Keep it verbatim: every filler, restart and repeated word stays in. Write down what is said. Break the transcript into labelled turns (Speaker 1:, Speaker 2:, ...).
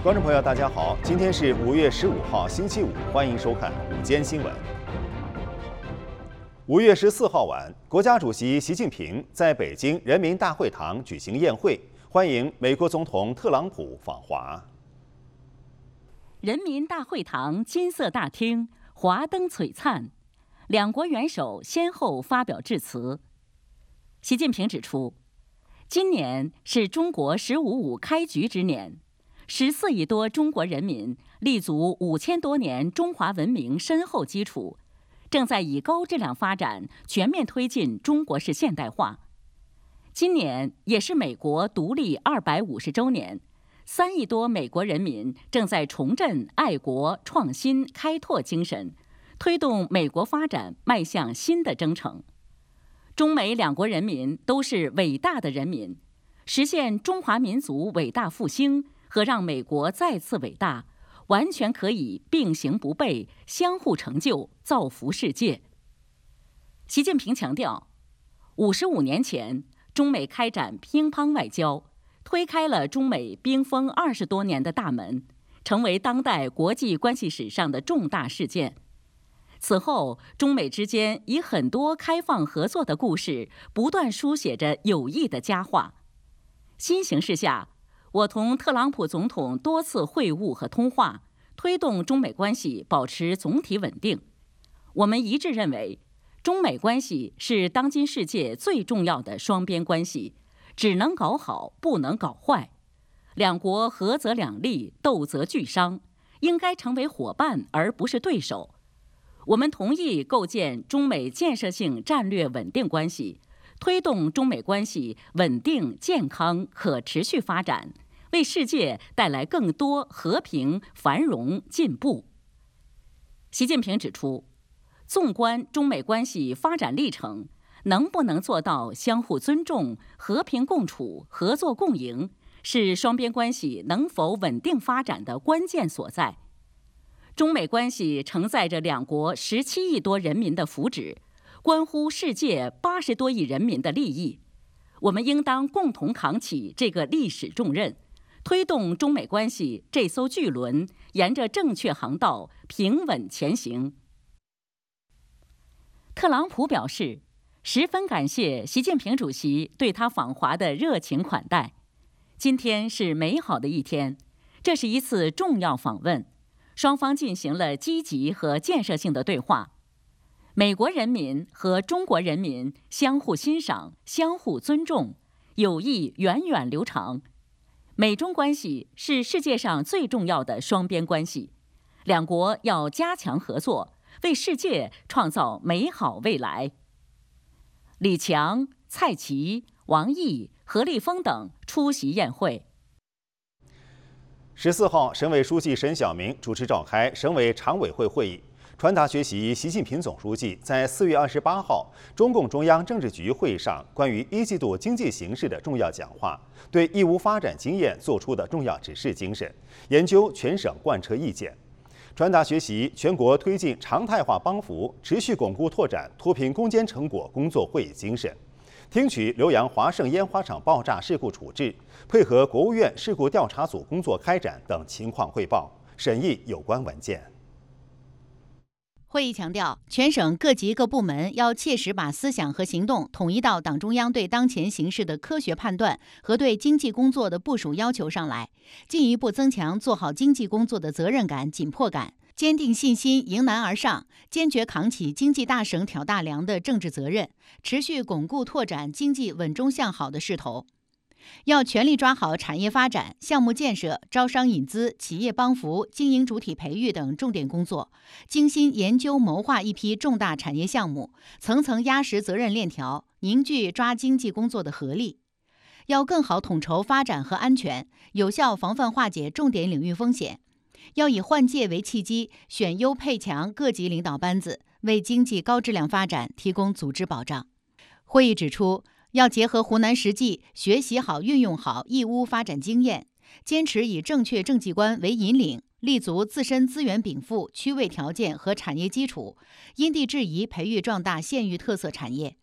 Speaker 1: 观众朋友，大家好，今天是五月十五号，星期五，欢迎收看午间新闻。五月十四号晚，国家主席习近平在北京人民大会堂举行宴会，欢迎美国总统特朗普访华。
Speaker 2: 人民大会堂金色大厅华灯璀璨，两国元首先后发表致辞。习近平指出，今年是中国“十五五”开局之年。十四亿多中国人民立足五千多年中华文明深厚基础，正在以高质量发展全面推进中国式现代化。今年也是美国独立二百五十周年，三亿多美国人民正在重振爱国、创新、开拓精神，推动美国发展迈向新的征程。中美两国人民都是伟大的人民，实现中华民族伟大复兴和让美国再次伟大，完全可以并行不悖，相互成就，造福世界。习近平强调，五十五年前，中美开展乒乓外交，推开了中美冰封二十多年的大门，成为当代国际关系史上的重大事件。此后，中美之间以很多开放合作的故事，不断书写着友谊的佳话。新形势下，我同特朗普总统多次会晤和通话，推动中美关系保持总体稳定。我们一致认为，中美关系是当今世界最重要的双边关系，只能搞好，不能搞坏。两国合则两利，斗则俱伤，应该成为伙伴而不是对手。我们同意构建中美建设性战略稳定关系，推动中美关系稳定、健康、可持续发展，为世界带来更多和平、繁荣、进步。习近平指出，纵观中美关系发展历程，能不能做到相互尊重、和平共处、合作共赢，是双边关系能否稳定发展的关键所在。中美关系承载着两国十七亿多人民的福祉，关乎世界八十多亿人民的利益。我们应当共同扛起这个历史重任，推动中美关系这艘巨轮沿着正确航道平稳前行。特朗普表示，十分感谢习近平主席对他访华的热情款待。今天是美好的一天，这是一次重要访问，双方进行了积极和建设性的对话。美国人民和中国人民相互欣赏、相互尊重，友谊源远流长。美中关系是世界上最重要的双边关系，两国要加强合作，为世界创造美好未来。李强、蔡奇、王毅、何立峰等出席宴会。
Speaker 1: 十四号，省委书记沈晓明主持召开省委常委会会议，传达学习习近平总书记在四月二十八号中共中央政治局会议上关于一季度经济形势的重要讲话，对义乌发展经验作出的重要指示精神，研究全省贯彻意见。传达学习全国推进常态化帮扶，持续巩固拓展脱贫攻坚成果工作会议精神。听取浏阳华盛烟花厂爆炸事故处置，配合国务院事故调查组工作开展等情况汇报，审议有关文件。
Speaker 3: 会议强调，全省各级各部门要切实把思想和行动统一到党中央对当前形势的科学判断和对经济工作的部署要求上来，进一步增强做好经济工作的责任感、紧迫感，坚定信心，迎难而上，坚决扛起经济大省挑大梁的政治责任，持续巩固拓展经济稳中向好的势头。要全力抓好产业发展、项目建设、招商引资、企业帮扶、经营主体培育等重点工作，精心研究谋划一批重大产业项目，层层压实责任链条，凝聚抓经济工作的合力。要更好统筹发展和安全，有效防范化解重点领域风险。要以换届为契机，选优配强各级领导班子，为经济高质量发展提供组织保障。会议指出，要结合湖南实际，学习好、运用好义乌发展经验，坚持以正确政绩观为引领，立足自身资源禀赋、区位条件和产业基础，因地制宜培育壮大县域特色产业，